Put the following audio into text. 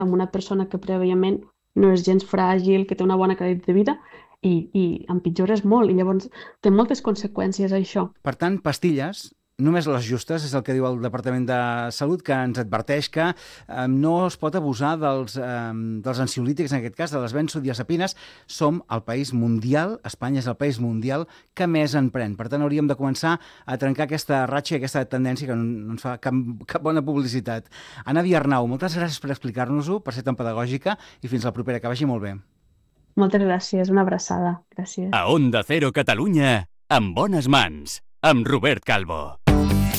amb una persona que prèviament no és gens fràgil, que té una bona qualitat de vida, i empitjores molt, i llavors té moltes conseqüències això. Per tant, pastilles, només les justes, és el que diu el Departament de Salut, que ens adverteix que no es pot abusar dels ansiolítics, en aquest cas, de les benzodiazepines. Som el país mundial, Espanya és el país mundial que més en pren. Per tant, hauríem de començar a trencar aquesta ratxa i aquesta tendència que no ens fa cap bona publicitat. Anna Viarnau, moltes gràcies per explicar-nos-ho, per ser tan pedagògica, i fins la propera, que vagi molt bé. Moltes gràcies, una abraçada. Gràcies. A Onda Cero Catalunya, en bones mans, amb Robert Calvo.